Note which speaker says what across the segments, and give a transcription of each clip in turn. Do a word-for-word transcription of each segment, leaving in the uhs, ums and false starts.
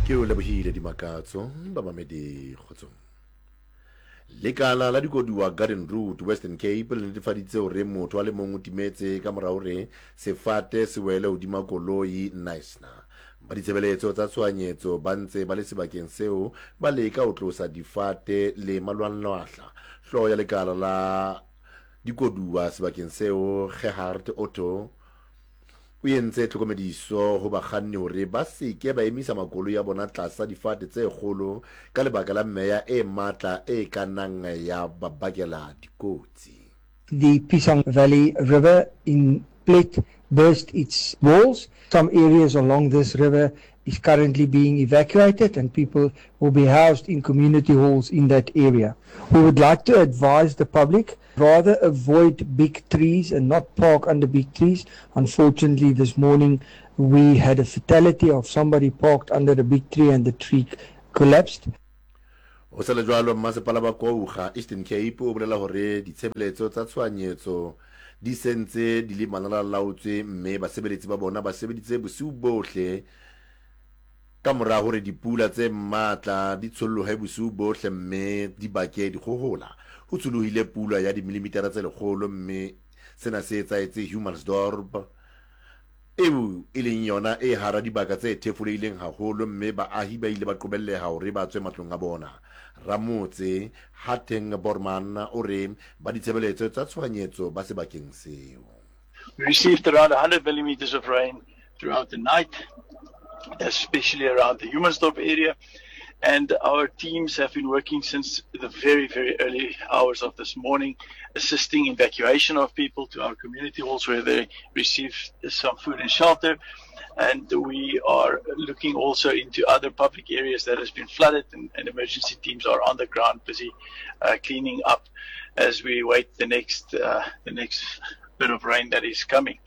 Speaker 1: ke o lebohile dimakatso ba mamedi kgotsong. Lekala la dikoduwa Garden Route Western Cape le netefaditse hore motho a le mong o timetse ka morao hore sefate se wele hodima koloi Knysna. Ba ditshebeletso tsa tshohanyetso ba ntse ba le sebakeng seo ba leka ho tlosa difate le malwanlwahla. Hlooho ya lekala la dikoduwa sebakeng seo Gerhard Otto o entse tlhokomediso ho bakganni hore ba seke ba emisa makoloi ya bona tlasa difate tse kgolo ka lebaka la meya e matla e kanang ya babakela dikotsi.
Speaker 2: The Pisang Valley River in Plet burst its walls. Some areas along this river is currently being evacuated and people will be housed in community halls in that area. We would like to advise the public rather avoid big trees and not park under big trees. Unfortunately, this morning we had a fatality of somebody parked under a big tree and the tree collapsed.
Speaker 1: O sa le jwalo mmasepala ba Kouga Eastern Cape o bolela hore ditshebeletso tsa tshwanyetso di sentse di le malalalaotswe mme basebeletsi ba bona ba sebeditse bosiu bohle ka mora hore dipula tse matla di tsollohe bosiu bohle mme di bake di kgohola. Ho tsolohile pula ya dimilimitara tse lekgolo mme sena se etsaetse Humansdorp eo e leng yona e hara dibaka tse thefulehileng haholo mme baahi ba ile ba qobelleha hore ba tswe matlong a bona. Ramotse Hateng Borman o re ba ditshebeletso tsa tshohanyetso ba sebakeng seo.
Speaker 3: We received around one hundred millimeters of rain throughout the night, especially around the Humansdorp area. And our teams have been working since the very, very early hours of this morning, assisting evacuation of people to our community halls where they receive some food and shelter. And we are looking also into other public areas that has been flooded, and, and emergency teams are on the ground busy uh, cleaning up as we wait the next uh, the next bit of rain that is coming.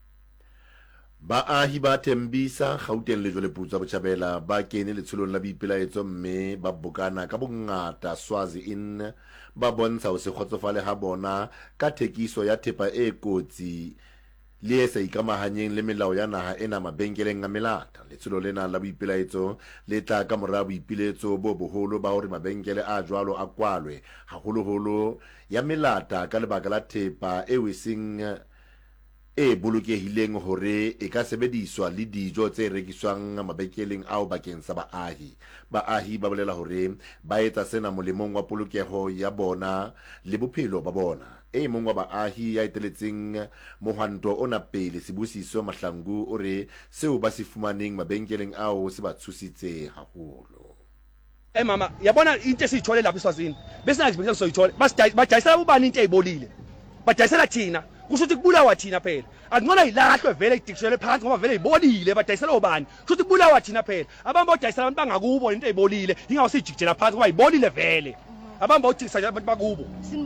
Speaker 1: Baahi ba Tembisa Gauteng le Joleputsa Botjhabela ba kene letsholong la boipelaetso mme ba bokana ka bongata Swazi-in ba bontsha ho se kgotsofale ha bona ka thekiso ya thepa e kotsi le e sa ikamahanyeng le melao ya naha ena mabenkeleng a melata. Letsholo lena la boipelaetso le tla ka mora boipiletso bo boholo ba hore mabenkele a jwalo a kwalwe haholoholo ya melata ka lebaka la thepa e weseng e bolokehileng hore e ka sebediswa le dijo tse rekiswang mabenkeleng ao bakeng sa baahi. Baahi ba bolela hore ba etsa sena molemong wa polokeho ya bona le bophelo ba bona. E mong wa baahi ya eteletseng mohwanto ona pele Sibusiso Mahlangu o re seo ba se fumaneng mabenkeleng ao se ba tshositse haholo.
Speaker 4: Eh mama yabona into esiyithole lapha eSwazini bese ngizibekela soyithole bajayisela ubani into eyibolile bajayisela thina kusho ukuthi kubulawa thina phela akungona ilahlwe vele idikishele phansi ngoba vele ibolile badayisela obani kusho ukuthi kubulawa thina phela abamba odayisela abantu bangakubo into eyibolile ingawo sijikijela phansi ngoba ibolile vele abamba odikisa abantu bakubo.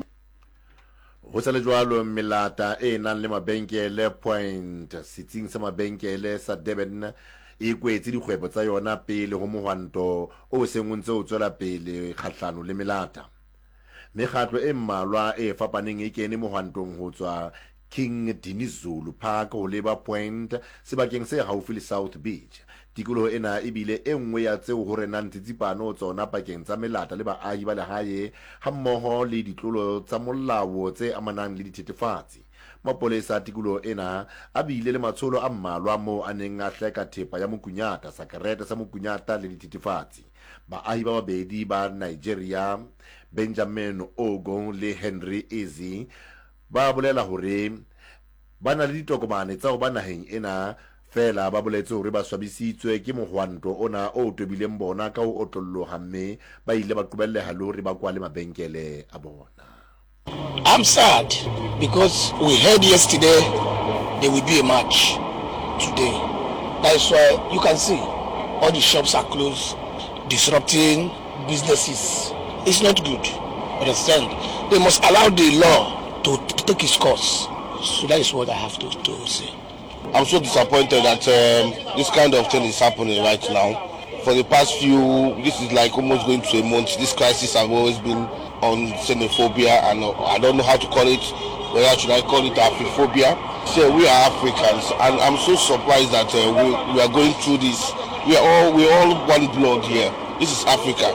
Speaker 1: Ho sa le jwalo melata e nang le mabenkele point sitsing sa mabenkele sa Durban e kwetse dikgwebo tsa yona pele ho mohwanto o sengontse o tswela pele kgahlano le melata. Mekgatlo e mmalwa e fapaneng e kene mohwantong ho tswa King Dinizulu Park ho Labour Point sebakeng se haufi le South Beach. Tikoloho ena e bile e nngwe ya tseo ho renang tsitsipano tsona pakeng tsa melata le baahi ba lehae hammoho le ditlolo tsa molao tse amanang le dithethefatsi. Mapolesa tikoloho ena a bile le matsholo a mmalwa mo a neng a hleka thepa ya mokunyata, sakarete sa mokunyata le dithethefatsi. Baahi ba babedi ba Nigeria Benjamin Ogon le Henry Ezi ba bolela hore ba na le ditokomane tsa ho ba naheng ena fela ba boletse hore ba swabisitswe ke mohwanto ona o tobileng bona ka ho otlolloha mme ba ile ba qobelleha le hore ba kwale mabenkele a bona.
Speaker 5: I'm sad because we heard yesterday there will be a march today. That's why you can see all the shops are closed, disrupting businesses. It's not good. Understand? They must allow the law to, to take its course. So that is what I have to, to say.
Speaker 6: I'm so disappointed that um, this kind of thing is happening right now. For the past few, this is like almost going to a month. This crisis has always been on xenophobia, and uh, I don't know how to call it. Whether should I call it Afrophobia? So we are Africans, and I'm so surprised that uh, we, we are going through this We are all we are all one blood here. This is Africa.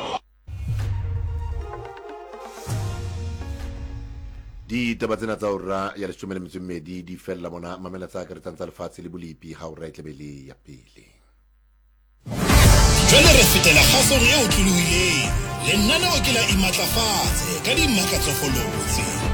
Speaker 1: Di taba tsena tsa ura ya leshome le metso e mmedi di fella mona mamela tsa ka re tsa lefatshe le bolipi ha o ra itlebele ya pele.
Speaker 7: Jwale re fetela kgasong e otlolohileng lenaneo ke la imatlafatse ka dimaka tsofolotsi.